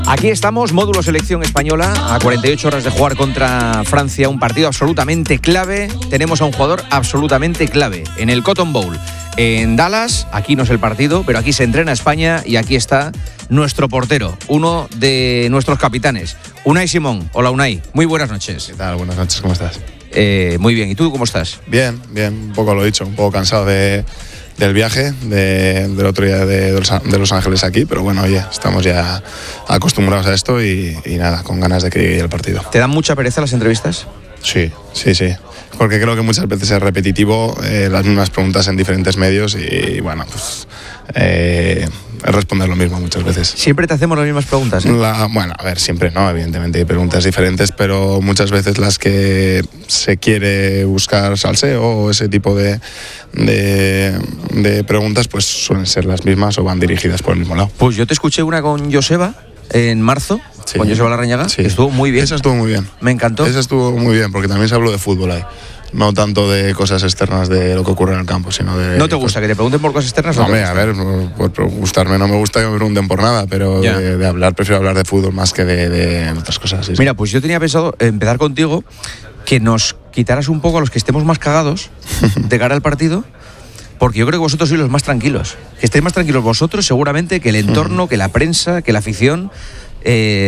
Aquí estamos, módulo selección española, a 48 horas de jugar contra Francia, un partido absolutamente clave. Tenemos a un jugador absolutamente clave en el Cotton Bowl en Dallas. Aquí no es el partido, pero aquí se entrena España y aquí está nuestro portero, uno de nuestros capitanes, Unai Simón. Hola Unai, muy buenas noches. ¿Qué tal? Buenas noches, ¿cómo estás? Muy bien, ¿y tú cómo estás? Bien, un poco lo dicho, un poco cansado del viaje del otro día de Los Ángeles aquí, pero bueno, oye, estamos ya acostumbrados a esto y nada, con ganas de que llegue el partido. ¿Te dan mucha pereza las entrevistas? Sí, porque creo que muchas veces es repetitivo, las mismas preguntas en diferentes medios y bueno, pues es responder lo mismo muchas veces. Siempre te hacemos las mismas preguntas, ¿eh? Bueno, a ver, siempre no, evidentemente hay preguntas diferentes, pero muchas veces las que se quiere buscar salseo o ese tipo de preguntas pues suelen ser las mismas o van dirigidas por el mismo lado. Pues yo te escuché una con Joseba en marzo, sí, con Joseba Larrañaga, sí. Estuvo muy bien. Esa estuvo muy bien. Me encantó. Esa estuvo muy bien, porque también se habló de fútbol ahí. No tanto de cosas externas de lo que ocurre en el campo, sino de... ¿No te gusta que te pregunten por cosas externas? No, a ver, por gustarme no me gusta que me pregunten por nada, pero de hablar, prefiero hablar de fútbol más que de otras cosas. Sí, Mira, pues yo tenía pensado empezar contigo, que nos quitaras un poco a los que estemos más cagados de cara al partido, porque yo creo que vosotros sois los más tranquilos. Que estéis más tranquilos vosotros seguramente que el entorno, que la prensa, que la afición.